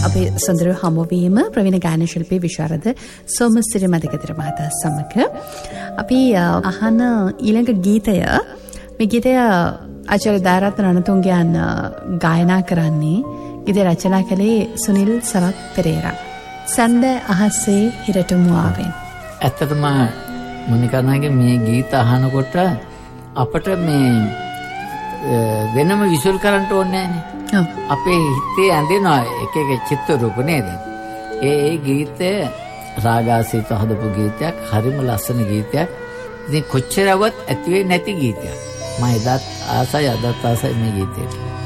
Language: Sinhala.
අපේ සොඳුරු හමුවීම ප්‍රවීණ ගායන ශිල්පී විශාරද සෝමසිරි මදිකතර මහතා සමග අපි අහන ඊළඟ ගීතය මේ ගීතය ආචාර්ය දාරත්න රණතුංගයන් ගායනා කරන්නේ ගීත රචනා කළේ සුනිල් සරත් පෙරේරා. සඳ අහසේ හිරටමු ආවෙන්. ඇත්තටම මොනිකානාගේ මේ ගීත අහනකොට අපට මේ වෙනම විසුල් කරන්න ඕනේ නෑනේ. අපේ හිතේ ඇඳෙනවා එක එක චිත්‍ර රූප නේද? ඒ ගීතය රාගාසීත හදපු ගීතයක්, හරිම ලස්සන ගීතයක්. ඉතින් කොච්චරවත් ඇති වෙන්නේ නැති ගීතයක්. මම එදත් ආසයි අදත් ආසයි මේ ගීතයට.